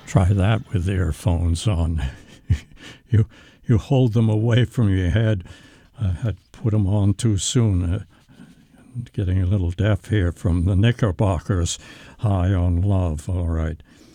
Try that with earphones on. you you hold them away from your head. I had put them on too soon. Getting a little deaf here from the Knickerbockers. High on Love. All right.